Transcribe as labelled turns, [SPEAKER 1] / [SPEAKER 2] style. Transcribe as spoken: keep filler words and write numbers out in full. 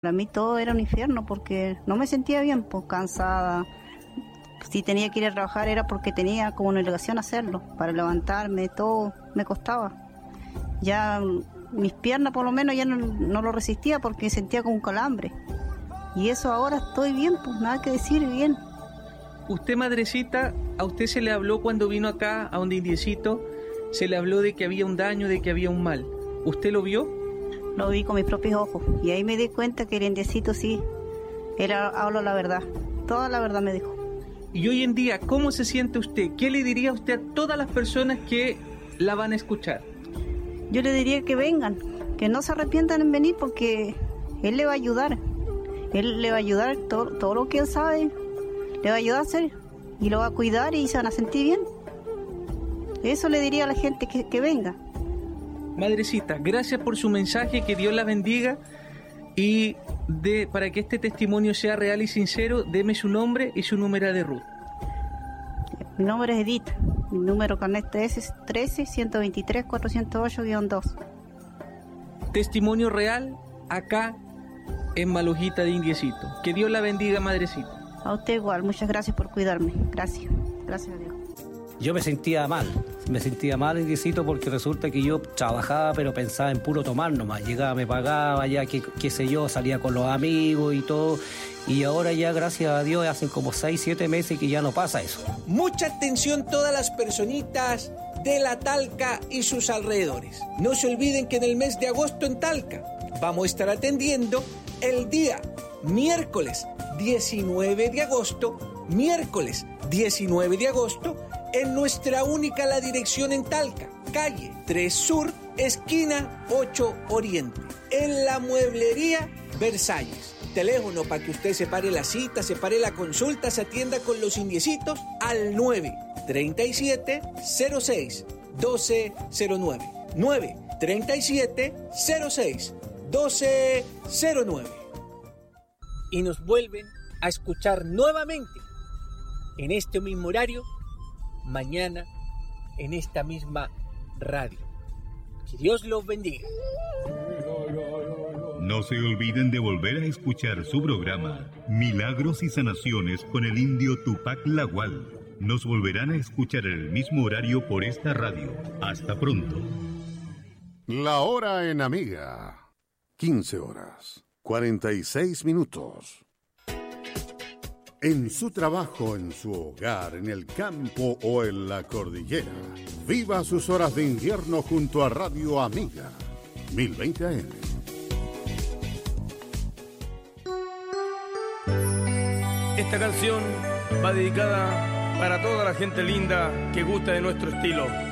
[SPEAKER 1] Para mí todo era un infierno porque no me sentía bien, pues cansada. Si tenía que ir a trabajar era porque tenía como una obligación hacerlo. Para levantarme, todo me costaba. Ya mis piernas por lo menos ya no, no lo resistía porque sentía como un calambre. Y eso ahora estoy bien, pues nada que decir, bien.
[SPEAKER 2] Usted, madrecita, a usted se le habló cuando vino acá a donde Indiecito, se le habló de que había un daño, de que había un mal. ¿Usted lo vio?
[SPEAKER 1] Lo vi con mis propios ojos y ahí me di cuenta que el Indiecito sí, él habla la verdad, toda la verdad me dijo.
[SPEAKER 2] Y hoy en día, ¿cómo se siente usted? ¿Qué le diría usted a todas las personas que la van a escuchar?
[SPEAKER 1] Yo le diría que vengan, que no se arrepientan en venir porque él le va a ayudar. Él le va a ayudar todo, todo lo que él sabe, le va a ayudar a hacer y lo va a cuidar y se van a sentir bien. Eso le diría a la gente que, que venga.
[SPEAKER 2] Madrecita, gracias por su mensaje, que Dios la bendiga y de, para que este testimonio sea real y sincero, deme su nombre y su número de ruta.
[SPEAKER 1] Mi nombre es Edith, mi número carnet es trece, ciento veintitrés, cuatrocientos ocho guion dos.
[SPEAKER 2] Testimonio real acá en Malujita de Indiecito. Que Dios la bendiga, madrecita.
[SPEAKER 1] A usted igual, muchas gracias por cuidarme. Gracias, gracias a Dios.
[SPEAKER 3] Yo me sentía mal, me sentía mal, Indiecito, porque resulta que yo trabajaba, pero pensaba en puro tomar nomás. Llegaba, me pagaba, ya que, qué sé yo, salía con los amigos y todo. Y ahora ya, gracias a Dios, hacen como seis, siete meses que ya no pasa eso.
[SPEAKER 4] Mucha atención todas las personitas de la Talca y sus alrededores. No se olviden que en el mes de agosto en Talca vamos a estar atendiendo el día miércoles diecinueve de agosto, miércoles diecinueve de agosto, en nuestra única La Dirección en Talca, calle tres Sur, esquina ocho Oriente, en la mueblería Versalles. Teléfono para que usted separe la cita, separe la consulta, se atienda con los indiecitos al nueve treinta y siete, cero seis, doce cero nueve. nueve treinta y siete, cero seis, doce cero nueve. Y nos vuelven a escuchar nuevamente en este mismo horario, mañana en esta misma radio. Que Dios los bendiga.
[SPEAKER 5] No se olviden de volver a escuchar su programa Milagros y Sanaciones con el indio Tupac Lagual. Nos volverán a escuchar en el mismo horario por esta radio. Hasta pronto.
[SPEAKER 6] La hora en Amiga. quince horas, cuarenta y seis minutos. En su trabajo, en su hogar, en el campo o en la cordillera, viva sus horas de invierno junto a Radio Amiga, mil veinte A M.
[SPEAKER 7] Esta canción va dedicada para toda la gente linda que gusta de nuestro estilo.